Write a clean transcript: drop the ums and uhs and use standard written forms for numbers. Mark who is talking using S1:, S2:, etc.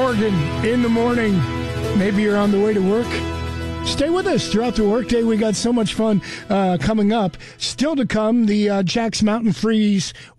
S1: Morgan in the morning. Maybe you're on the way to work. Stay with us throughout the workday. We got so much fun coming up. Still to come, the Jack's Mountain Freeze